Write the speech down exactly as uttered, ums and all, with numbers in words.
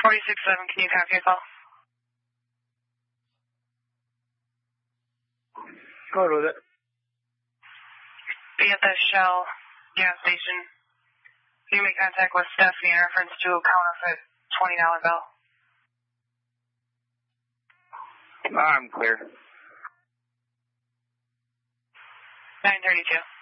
forty-six seven, can you copy a call? Go ahead with it. Be at the Shell gas station. You make contact with Stephanie in reference to a counterfeit twenty dollar bill. I'm clear. nine thirty-two.